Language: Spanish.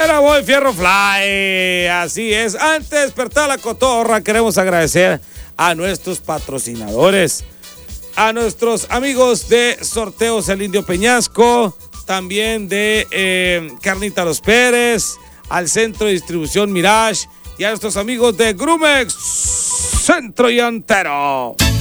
Era Boy Fierro Fly, así es. Antes de despertar la cotorra, queremos agradecer a nuestros patrocinadores, a nuestros amigos de Sorteos El Indio Peñasco, también de Carnita Los Pérez, al Centro de Distribución Mirage y a nuestros amigos de Grumex Centro Llantero.